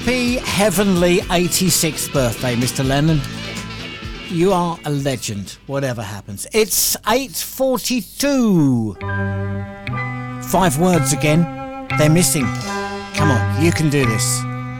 Happy heavenly 86th birthday, Mr. Lennon. You are a legend, whatever happens. It's 8:42. 5 words again. They're missing. Come on, you can do this.